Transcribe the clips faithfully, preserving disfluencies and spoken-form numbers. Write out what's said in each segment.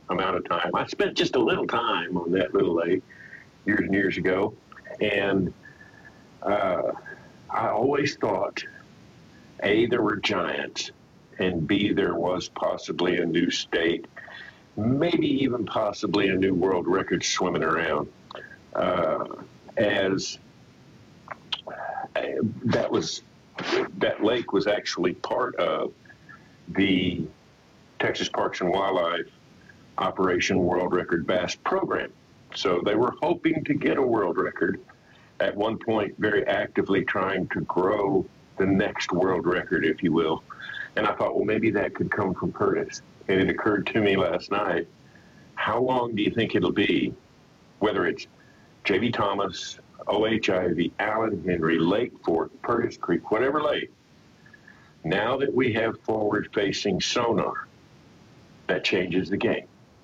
amount of time. I spent just a little time on that little lake years and years ago, and uh, I always thought, A, there were giants, and B, there was possibly a new state, maybe even possibly a new world record swimming around. Uh, as uh, that was, that lake was actually part of the Texas Parks and Wildlife Operation World Record Bass program. So they were hoping to get a world record, at one point very actively trying to grow the next world record, if you will. And I thought, well, maybe that could come from Curtis. And it occurred to me last night, how long do you think it'll be, whether it's J B. Thomas, O H I V, Allen Henry, Lake Fork, Curtis Creek, whatever lake, now that we have forward-facing sonar, that changes the game.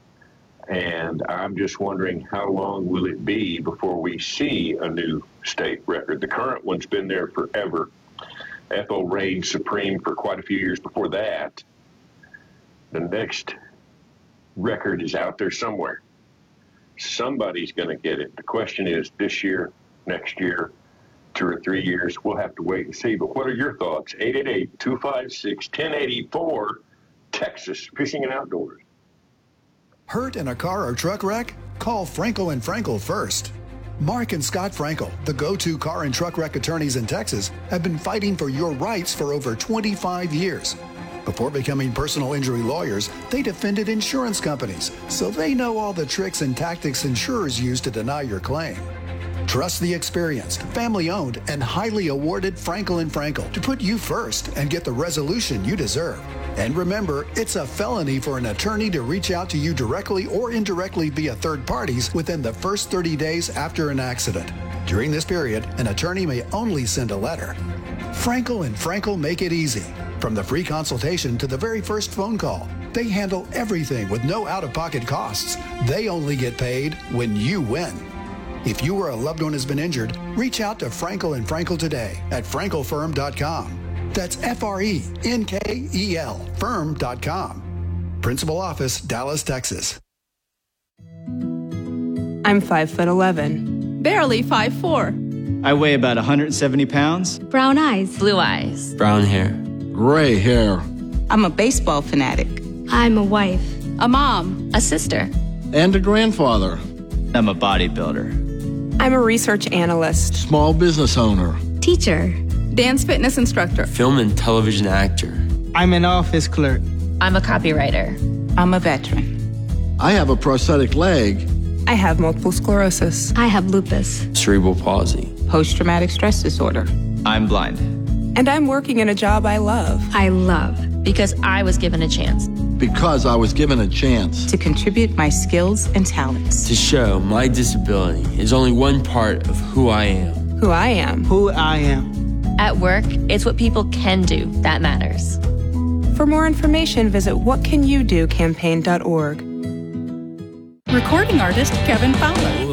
And I'm just wondering, how long will it be before we see a new state record? The current one's been there forever. F O reigned supreme for quite a few years before that. The next record is out there somewhere. Somebody's going to get it. The question is, this year, next year, two or three years, we'll have to wait and see. But what are your thoughts? eight eight eight, two five six, one zero eight four, Texas Fishing and Outdoors. Hurt in a car or truck wreck? Call Frankel and Frankel first. Mark and Scott Frankel, the go-to car and truck wreck attorneys in Texas, have been fighting for your rights for over twenty-five years. Before becoming personal injury lawyers, they defended insurance companies, so they know all the tricks and tactics insurers use to deny your claim. Trust the experienced, family-owned, and highly awarded Frankel and Frankel to put you first and get the resolution you deserve. And remember, it's a felony for an attorney to reach out to you directly or indirectly via third parties within the first thirty days after an accident. During this period, an attorney may only send a letter. Frankel and Frankel make it easy. From the free consultation to the very first phone call, they handle everything with no out-of-pocket costs. They only get paid when you win. If you or a loved one has been injured, reach out to Frankel and Frankel today at frankel firm dot com. That's F R E N K E L firm dot com. Principal office, Dallas, Texas. I'm five foot eleven. Barely five foot four. I weigh about one hundred seventy pounds. Brown eyes. Blue eyes. Brown hair. Gray hair. I'm a baseball fanatic. I'm a wife. A mom. A sister. And a grandfather. I'm a bodybuilder. I'm a research analyst. Small business owner. Teacher. Dance fitness instructor. Film and television actor. I'm an office clerk. I'm a copywriter. I'm a veteran. I have a prosthetic leg. I have multiple sclerosis. I have lupus. Cerebral palsy. Post-traumatic stress disorder. I'm blind. And I'm working in a job I love. I love. Because I was given a chance. Because I was given a chance. To contribute my skills and talents. To show my disability is only one part of who I am. Who I am. Who I am. At work, it's what people can do that matters. For more information, visit what can you do campaign dot org. Recording artist Kevin Fowler.